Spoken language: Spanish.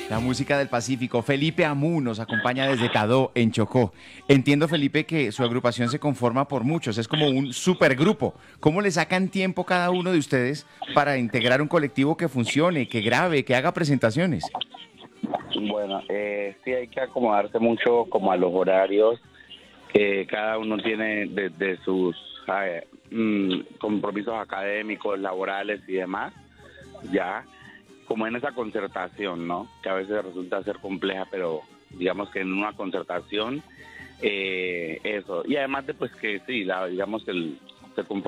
La música del Pacífico. Felipe Amú nos acompaña desde Cadó, en Chocó. Entiendo, Felipe, que su agrupación se conforma por muchos, es como un supergrupo. ¿Cómo le sacan tiempo cada uno de ustedes para integrar un colectivo que funcione, que grabe, que haga presentaciones? Bueno, sí hay que acomodarse mucho como a los horarios que cada uno tiene de sus compromisos académicos, laborales y demás, ya como en esa concertación, ¿no? Que a veces resulta ser compleja, pero digamos que en una concertación, eso. Y además de pues que sí, digamos que se conforma